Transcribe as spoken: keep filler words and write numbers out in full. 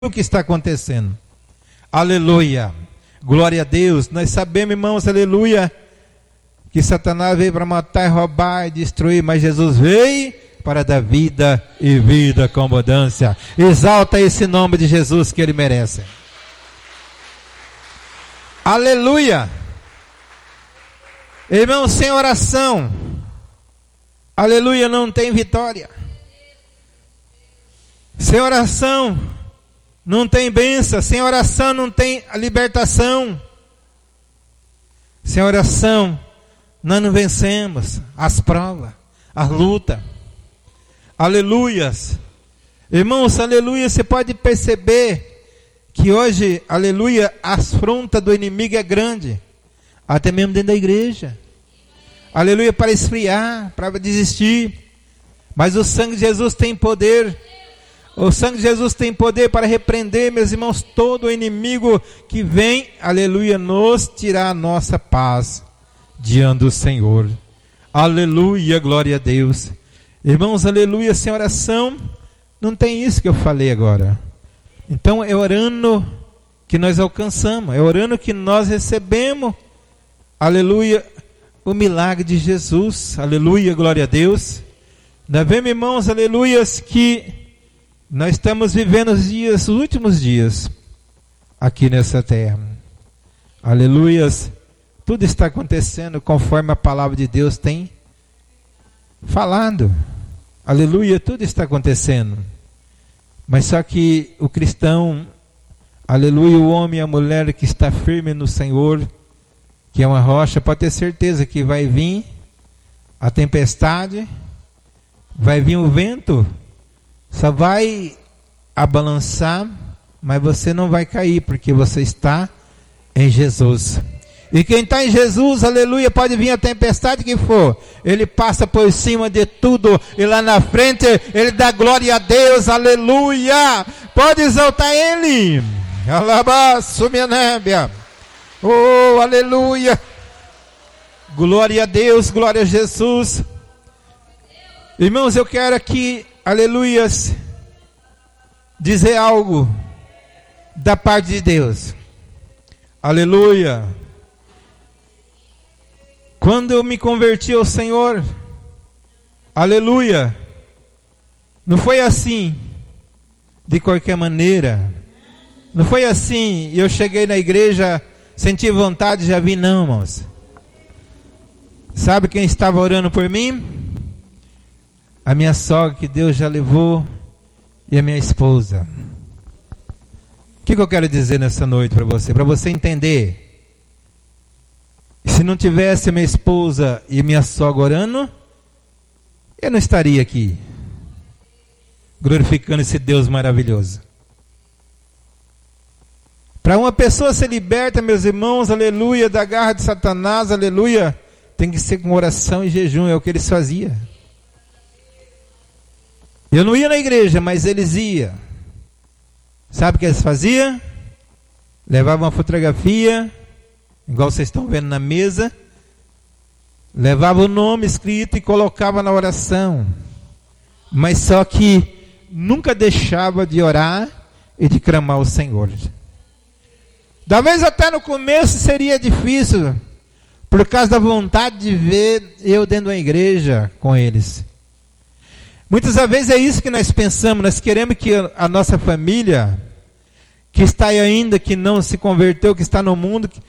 o que está acontecendo. Aleluia, glória a Deus. Nós sabemos, irmãos, aleluia, que Satanás veio para matar, roubar e destruir, mas Jesus veio para dar vida e vida com abundância. Exalta esse nome de Jesus que ele merece. Aleluia. Irmão, sem oração, aleluia, não tem vitória. Sem oração não tem bênção. Sem oração não tem libertação. Sem oração nós não vencemos as provas, as lutas. Aleluias. Irmãos, aleluia, você pode perceber que hoje, aleluia, a afronta do inimigo é grande, até mesmo dentro da igreja. Aleluia, para esfriar, para desistir. Mas o sangue de Jesus tem poder. O sangue de Jesus tem poder para repreender, meus irmãos, todo o inimigo que vem, aleluia, nos tirar a nossa paz diante do Senhor. Aleluia, glória a Deus. Irmãos, aleluia, sem oração não tem isso que eu falei agora. Então é orando que nós alcançamos, é orando que nós recebemos, aleluia, o milagre de Jesus. Aleluia, glória a Deus. Nós vemos, irmãos, aleluias, que nós estamos vivendo os dias, os últimos dias aqui nessa terra. Aleluias. Tudo está acontecendo conforme a palavra de Deus tem falado. Aleluia, tudo está acontecendo. Mas só que o cristão, aleluia, o homem e a mulher que está firme no Senhor, que é uma rocha, pode ter certeza que vai vir a tempestade, vai vir o vento, só vai abalançar, mas você não vai cair, porque você está em Jesus. E quem está em Jesus, aleluia, pode vir a tempestade que for, ele passa por cima de tudo, e lá na frente, ele dá glória a Deus, aleluia, pode exaltar ele, alabaço, minha nébia, oh, aleluia, glória a Deus, glória a Jesus. Irmãos, eu quero aqui, aleluias, dizer algo da parte de Deus. Aleluia. Quando eu me converti ao Senhor, aleluia, não foi assim, de qualquer maneira. Não foi assim, eu cheguei na igreja, senti vontade, já vim, não, irmãos. Sabe quem estava orando por mim? A minha sogra, que Deus já levou, e a minha esposa. O que, que eu quero dizer nessa noite para você? Para você entender. Se não tivesse minha esposa e minha sogra orando, eu não estaria aqui, glorificando esse Deus maravilhoso. Para uma pessoa ser liberta, meus irmãos, aleluia, da garra de Satanás, aleluia, tem que ser com oração e jejum, é o que eles faziam. Eu não ia na igreja, mas eles iam. Sabe o que eles faziam? Levavam uma fotografia, igual vocês estão vendo na mesa, levavam o nome escrito e colocava na oração. Mas só que nunca deixava de orar e de clamar ao Senhor. Talvez até no começo seria difícil, por causa da vontade de ver eu dentro da igreja com eles. Muitas vezes é isso que nós pensamos, nós queremos que a nossa família, que está aí ainda, que não se converteu, que está no mundo, que,